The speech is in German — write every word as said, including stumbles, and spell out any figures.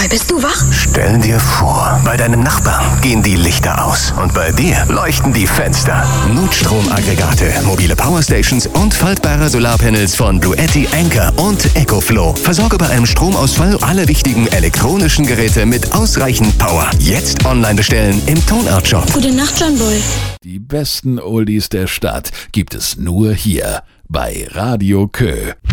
Roy, bist du wach? Stell dir vor, bei deinem Nachbarn gehen die Lichter aus und bei dir leuchten die Fenster. Notstromaggregate, mobile Powerstations und faltbare Solarpanels von Bluetti, Anker und EcoFlow. Versorge bei einem Stromausfall alle wichtigen elektronischen Geräte mit ausreichend Power. Jetzt online bestellen im Tonart-Shop. Gute Nacht, John Boy. Die besten Oldies der Stadt gibt es nur hier bei Radio Kö.